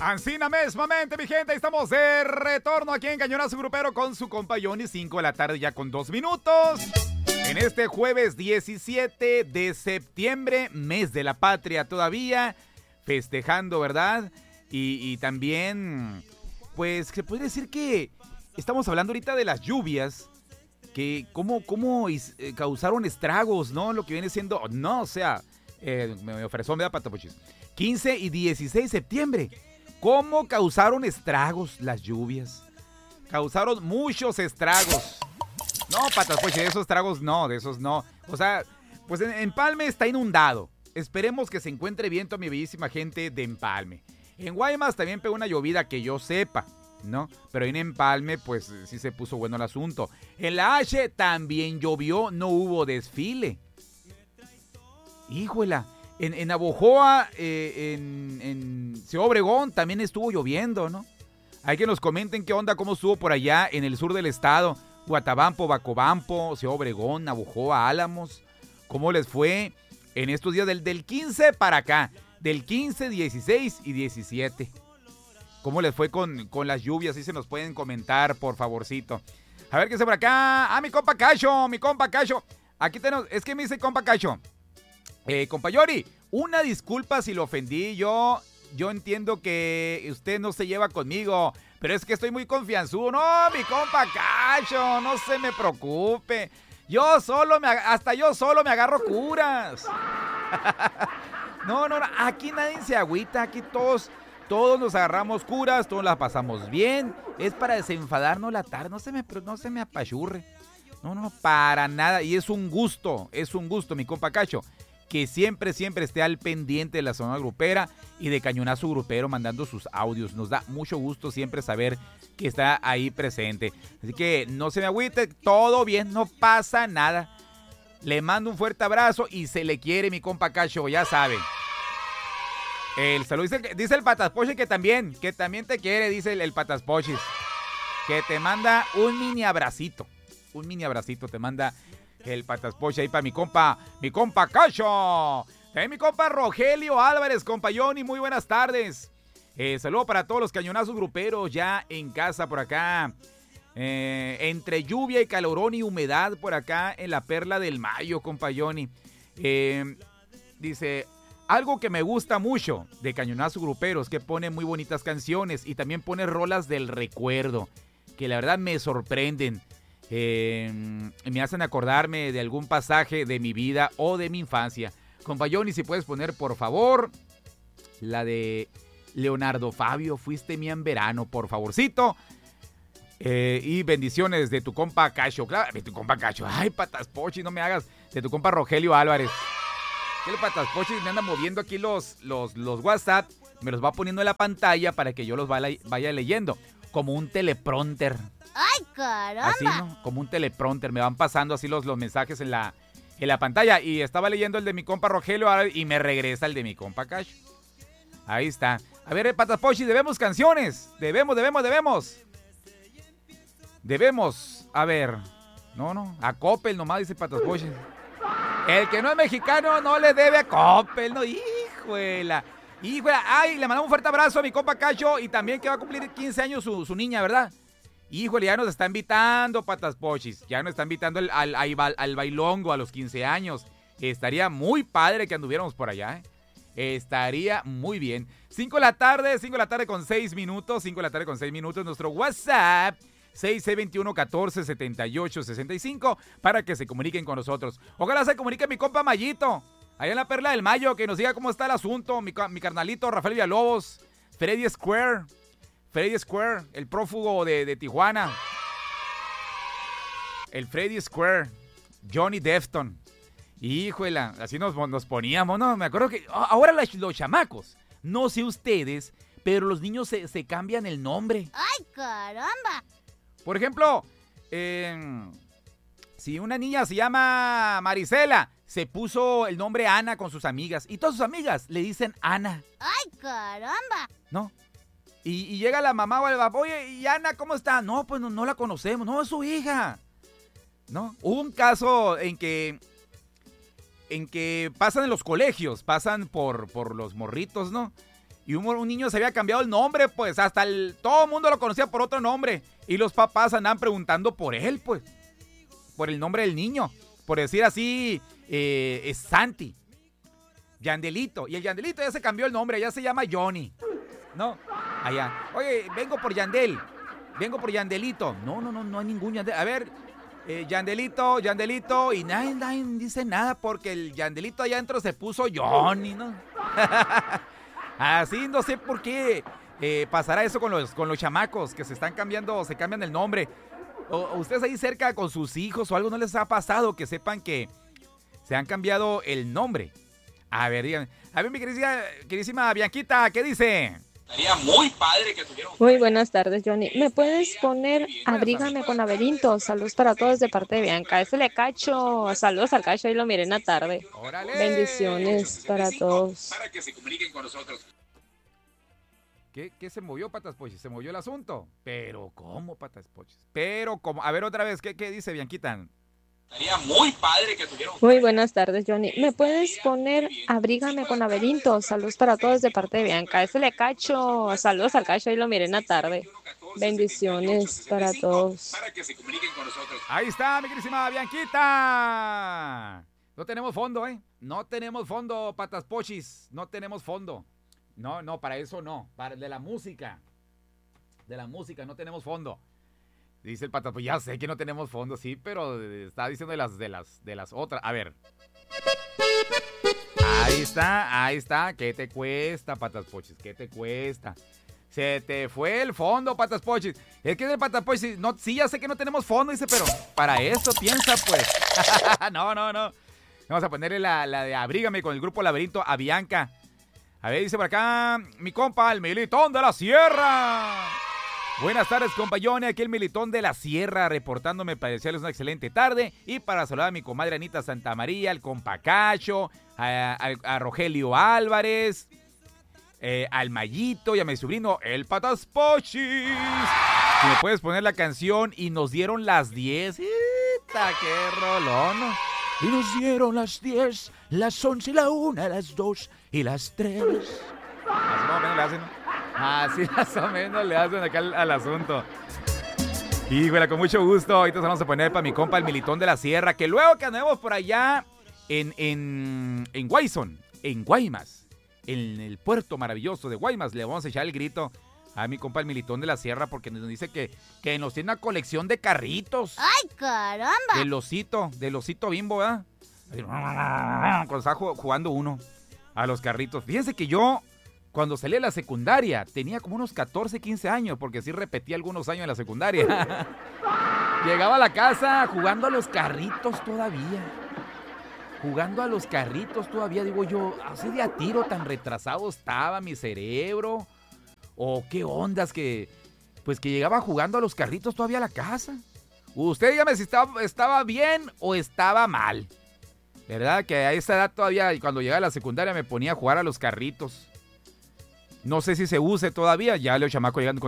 Ancina mesmamente, mi gente, estamos de retorno aquí en Cañonazo Grupero con su compa Johnny, 5 de la tarde ya con 2 minutos. En este jueves 17 de septiembre, mes de la patria todavía, festejando, ¿verdad? Y también, pues, se puede decir que estamos hablando ahorita de las lluvias, que cómo causaron estragos, ¿no? Lo que viene siendo, no, o sea, me ofreció, me da patapochis. 15 y 16 de septiembre. ¿Cómo causaron estragos las lluvias? Causaron muchos estragos. No, patapochis, de esos estragos no, de esos no. O sea, pues en Empalme está inundado. Esperemos que se encuentre bien toda mi bellísima gente de Empalme. En Guaymas también pegó una llovida que yo sepa, ¿no? Pero en Empalme, pues sí se puso bueno el asunto. En la H también llovió, no hubo desfile. Híjola. En Navojoa, en Ciudad Obregón también estuvo lloviendo, ¿no? Hay que nos comenten qué onda, cómo estuvo por allá en el sur del estado. Guatabampo, Bacobampo, Ciudad Obregón, Navojoa, Álamos. ¿Cómo les fue en estos días del 15 para acá? Del 15, 16 y 17. ¿Cómo les fue con las lluvias? Sí se nos pueden comentar, por favorcito. A ver qué está por acá. Ah, mi compa Cacho. Aquí tenemos, es que me dice compa Cacho. Compa Yori, una disculpa si lo ofendí. Yo entiendo que usted no se lleva conmigo, pero es que estoy muy confianzudo. No, mi compa Cacho, no se me preocupe. Hasta yo solo me agarro curas. No, aquí nadie se agüita, aquí todos nos agarramos curas, todos la pasamos bien. Es para desenfadarnos la tarde, no se me apachurre. No, para nada. Y es un gusto, mi compa Cacho, que siempre esté al pendiente de la zona grupera y de Cañonazo Grupero mandando sus audios. Nos da mucho gusto siempre saber que está ahí presente. Así que no se me agüite, todo bien, no pasa nada. Le mando un fuerte abrazo y se le quiere, mi compa Cacho, ya saben. El saludo dice el Pataspoche que también te quiere, dice el Pataspoche. Que te manda un mini abracito te manda el Pataspoche ahí para mi compa Cacho. También mi compa Rogelio Álvarez, compa Johnny, muy buenas tardes. Saludo para todos los cañonazos gruperos ya en casa por acá. Entre lluvia y calorón y humedad por acá en la Perla del Mayo, compa Johnny. Dice, algo que me gusta mucho de Cañonazos Gruperos, que pone muy bonitas canciones y también pone rolas del recuerdo, que la verdad me sorprenden. Me hacen acordarme de algún pasaje de mi vida o de mi infancia. Compa Johnny, si puedes poner, por favor, la de Leonardo Fabio, Fuiste mía en verano, por favorcito. Y bendiciones de tu compa Cacho. Claro, de tu compa Cacho. Ay, Pataspochi, no me hagas. De tu compa Rogelio Álvarez. El Pataspochi me anda moviendo aquí los WhatsApp. Me los va poniendo en la pantalla para que yo los vaya leyendo. Como un teleprompter. ¡Ay, caramba! Así, ¿no? Como un teleprompter. Me van pasando así los mensajes en la pantalla. Y estaba leyendo el de mi compa Rogelio y me regresa el de mi compa Cacho. Ahí está. A ver, Pataspochi, debemos canciones. Debemos. A ver. No. A Coppel nomás, dice Pataspochi. El que no es mexicano no le debe a Coppel, ¿no? Híjuela. Ay, le mandamos un fuerte abrazo a mi compa Cacho y también que va a cumplir 15 años su niña, ¿verdad? Híjole, ya nos está invitando, Pataspochis. Ya nos está invitando al bailongo a los 15 años. Estaría muy padre que anduviéramos por allá, ¿eh? Estaría muy bien. 5 de la tarde con 6 minutos. 5 de la tarde con 6 minutos. Nuestro WhatsApp 6621-1478-65 para que se comuniquen con nosotros. Ojalá se comunique mi compa Mayito, allá en la Perla del Mayo, que nos diga cómo está el asunto. Mi carnalito Rafael Villalobos, Freddy Square, el prófugo de Tijuana. El Freddy Square, Johnny Defton. Híjole, así nos poníamos, ¿no? Me acuerdo que ahora los chamacos, no sé ustedes, pero los niños se cambian el nombre. ¡Ay, caramba! Por ejemplo, si una niña se llama Marisela, se puso el nombre Ana con sus amigas. Y todas sus amigas le dicen Ana. ¡Ay, caramba! ¿No? Y llega la mamá o el papá, oye, ¿y Ana cómo está? No, pues no la conocemos. No, es su hija. ¿No? Hubo un caso en que pasan en los colegios, pasan por los morritos, ¿no? Y un niño se había cambiado el nombre, pues, todo el mundo lo conocía por otro nombre. Y los papás andaban preguntando por él, pues, por el nombre del niño. Por decir así, es Santi, Yandelito. Y el Yandelito ya se cambió el nombre, ya se llama Johnny. No, allá. Oye, vengo por Yandelito. No hay ningún Yandel. A ver, Yandelito, y nadie dice nada porque el Yandelito allá adentro se puso Johnny, ¿no? Así, no sé por qué pasará eso con los chamacos que se cambian el nombre. O ustedes ahí cerca con sus hijos o algo, ¿no les ha pasado que sepan que se han cambiado el nombre? A ver, díganme. A ver, mi queridísima Bianquita, ¿qué dice? Estaría muy padre que tuvieran. Muy buenas tardes, Johnny. ¿Me puedes poner Abrígame con Laberinto? Saludos para todos de parte de Bianca. Ese le cacho. Saludos al cacho, ahí lo miré en la tarde. ¡Órale! Bendiciones para todos. Para que se comuniquen con nosotros. ¿Qué se movió, Patas Pochis? ¿Se movió el asunto? ¿Pero cómo, Patas Pochis? ¿Pero cómo? A ver, otra vez, ¿qué dice Bianquita? Estaría muy padre que tuvieran. Muy buenas tardes, Johnny. ¿Me puedes poner Abrígame con Laberinto? Saludos para todos de parte de Bianca. Ese le cacho. Saludos al cacho, ahí lo miré en la tarde. Bendiciones para todos. Para que se comuniquen con nosotros. Ahí está, mi queridísima Bianquita. No tenemos fondo, ¿eh? No tenemos fondo, Patas Pochis. No tenemos fondo. No, para eso no. De la música no tenemos fondo. Dice el Patas, pues ya sé que no tenemos fondo, sí, pero está diciendo de las otras. A ver. Ahí está. ¿Qué te cuesta, Patas Pochis? ¿Qué te cuesta? Se te fue el fondo, Patas Pochis. Es que el Patas Pochis, no, sí, ya sé que no tenemos fondo, dice, pero para eso piensa, pues. No. Vamos a ponerle la de Abrígame con el grupo Laberinto a Bianca. A ver, dice por acá, mi compa, el Militón de la Sierra. Buenas tardes, compa Johnny, aquí el Militón de la Sierra, reportándome para desearles una excelente tarde y para saludar a mi comadre Anita Santamaría, al compa Cacho, a Rogelio Álvarez, al Mayito y a mi sobrino, el Patas Pochis. Si me puedes poner la canción Y nos dieron las 10. ¡Ita, qué rolón! Y nos dieron las 10, las 11, la 1, las 2 y las 3. Así más o menos le hacen, ¿no? Así más o menos le hacen acá al asunto. Híjole, con mucho gusto. Ahorita vamos a poner para mi compa el Militón de la Sierra, que luego que andemos por allá en Guayson, en Guaymas, en el puerto maravilloso de Guaymas, le vamos a echar el grito a mi compa el Militón de la Sierra porque nos dice que nos tiene una colección de carritos. ¡Ay, caramba! Del osito Bimbo, ¿verdad? Cuando está jugando uno a los carritos. Fíjense que yo, cuando salí de la secundaria, tenía como unos 14, 15 años, porque sí repetí algunos años en la secundaria. Llegaba a la casa jugando a los carritos todavía. Digo yo, así de a tiro tan retrasado estaba mi cerebro. O qué ondas que llegaba jugando a los carritos todavía a la casa. Usted dígame si estaba bien o estaba mal. ¿Verdad? Que a esa edad todavía, cuando llegaba a la secundaria, me ponía a jugar a los carritos. No sé si se use todavía, ya Leo Chamaco llegando con